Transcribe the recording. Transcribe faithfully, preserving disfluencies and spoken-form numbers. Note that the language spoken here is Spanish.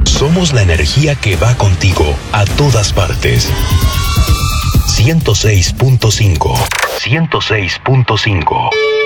Somos la energía que va contigo a todas partes. ciento seis punto cinco. ciento seis punto cinco.